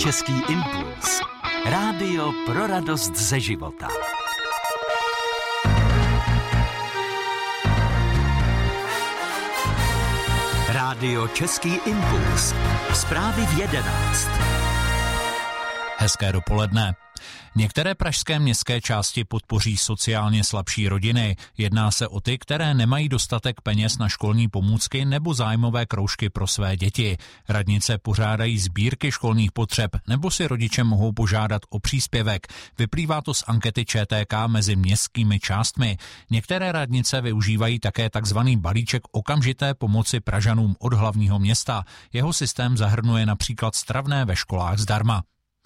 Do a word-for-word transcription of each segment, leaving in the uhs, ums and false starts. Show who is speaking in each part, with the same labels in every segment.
Speaker 1: Český impuls. Rádio pro radost ze života. Rádio Český impuls. Zprávy v jedenáct.
Speaker 2: Hezké dopoledne. Některé pražské městské části podpoří sociálně slabší rodiny. Jedná se o ty, které nemají dostatek peněz na školní pomůcky nebo zájmové kroužky pro své děti. Radnice pořádají sbírky školních potřeb nebo si rodiče mohou požádat o příspěvek. Vyplývá to z ankety ČTK mezi městskými částmi. Některé radnice využívají také takzvaný balíček okamžité pomoci Pražanům od hlavního města. Jeho systém zahrnuje například stravné ve školách zdarma.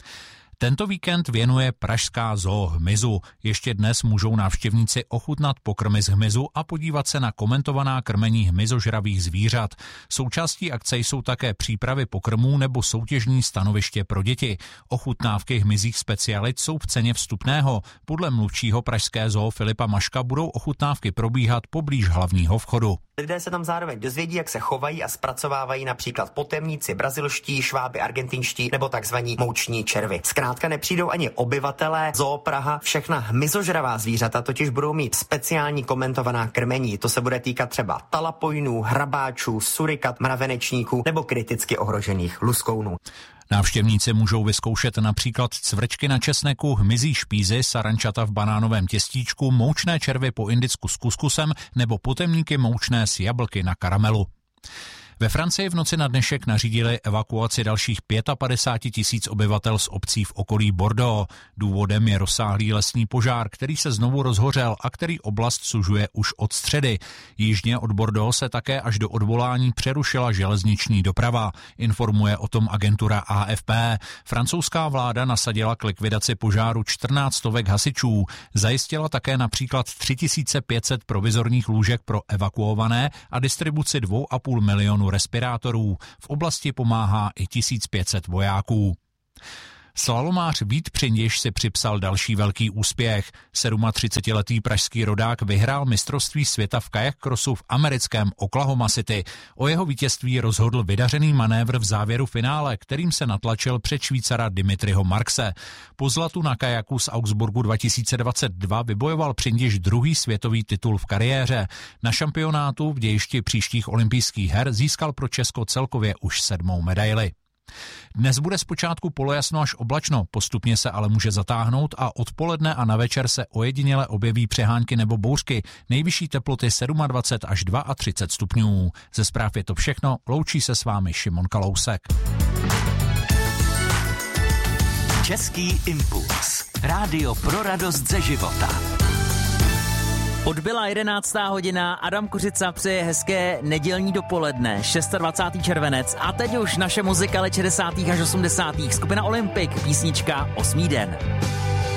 Speaker 2: Tento víkend věnuje pražská zoo hmyzu. Ještě dnes můžou návštěvníci ochutnat pokrmy z hmyzu a podívat se na komentovaná krmení hmyzožravých zvířat. Součástí akce jsou také přípravy pokrmů nebo soutěžní stanoviště pro děti. Ochutnávky hmyzích specialit jsou v ceně vstupného. Podle mluvčího pražské zoo Filipa Maška budou ochutnávky probíhat poblíž hlavního vchodu.
Speaker 3: Lidé se tam zároveň dozvědí, jak se chovají a zpracovávají například potemníci brazilští, šváby argentinští nebo takzvaní mouční červy. Zkrátka nepřijdou ani obyvatelé zoo Praha. Všechna hmyzožravá zvířata totiž budou mít speciální komentovaná krmení. To se bude týkat třeba talapojnů, hrabáčů, surikat, mravenečníků nebo kriticky ohrožených luskounů.
Speaker 2: Návštěvníci můžou vyzkoušet například cvrčky na česneku, hmyzí špízy, sarančata v banánovém těstíčku, moučné červy po indicku s kuskusem nebo potemníky moučné s jablky na karamelu. Ve Francii v noci na dnešek nařídili evakuaci dalších padesát pět tisíc obyvatel z obcí v okolí Bordeaux. Důvodem je rozsáhlý lesní požár, který se znovu rozhořel a který oblast sužuje už od středy. Jižně od Bordeaux se také až do odvolání přerušila železniční doprava. Informuje o tom agentura A F P. Francouzská vláda nasadila k likvidaci požáru čtrnáct stovek hasičů. Zajistila také například tři tisíce pět set provizorních lůžek pro evakuované a distribuci dvě a půl milionu respirátorů. V oblasti pomáhá i tisíc pět set vojáků. Slalomář Vít Přindiš si připsal další velký úspěch. třicetisedmiletý pražský rodák vyhrál mistrovství světa v kajak crossu v americkém Oklahoma City. O jeho vítězství rozhodl vydařený manévr v závěru finále, kterým se natlačil před Švýcara Dimitriho Markse. Po zlatu na kajaku z Augsburgu dva tisíce dvacet dva vybojoval Přindiš druhý světový titul v kariéře. Na šampionátu v dějišti příštích olympijských her získal pro Česko celkově už sedmou medaili. Dnes bude zpočátku polojasno až oblačno, postupně se ale může zatáhnout a odpoledne a na večer se ojediněle objeví přehánky nebo bouřky. Nejvyšší teploty dvacet sedm až třicet dva stupňů. Ze zpráv je to všechno, loučí se s vámi Šimon Kalousek.
Speaker 1: Český impuls. Rádio pro radost ze života.
Speaker 4: Odbyla jedenáctá hodina, Adam Kořica přeje hezké nedělní dopoledne, dvacátého šestého červenec a teď už naše muzika let šedesátých až osmdesátých Skupina Olympik, písnička Osmý den.